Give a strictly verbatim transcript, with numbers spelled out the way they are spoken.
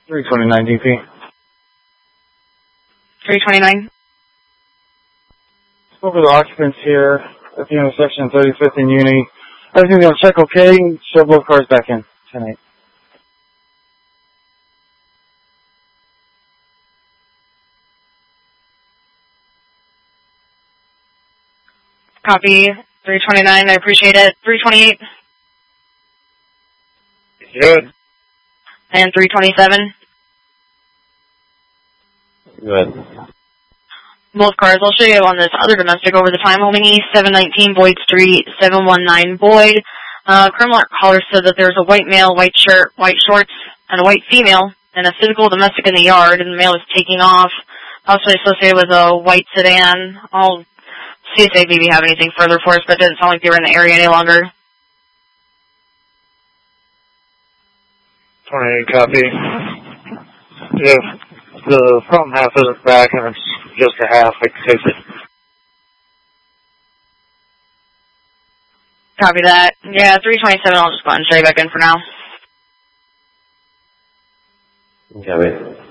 three twenty-nine D P. three twenty-nine. Over the occupants here at the intersection thirty-fifth and Uni. Everything's going to check okay. Show both cars back in. ten eight. Copy. three twenty-nine. I appreciate it. three twenty-eight. Good. And three twenty-seven. Good. Both cars. I'll show you on this other domestic over the time. Homing East, seven nineteen Boyd Street, seven one nine Boyd. Uh, criminal caller said that there's a white male, white shirt, white shorts, and a white female, and a physical domestic in the yard, and the male is taking off, possibly associated with a white sedan. I'll see if they maybe have anything further for us, but it doesn't sound like they were in the area any longer. twenty-eight, copy. If the front half isn't back and it's just a half, I can fix it. Copy that. Yeah, three twenty-seven, I'll just go ahead and show you back in for now. Copy.